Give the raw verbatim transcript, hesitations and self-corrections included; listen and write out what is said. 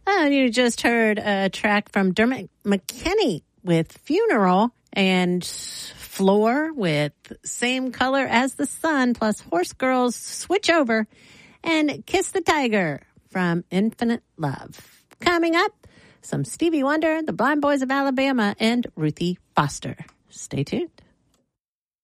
And you just heard a track from Dermot McKinney with Funeral and Floor with Same Color as the Sun plus Horse Girls Switch Over and Kiss the Tiger from Infinite Love. Coming up, some Stevie Wonder, the Blind Boys of Alabama, and Ruthie Foster. Stay tuned.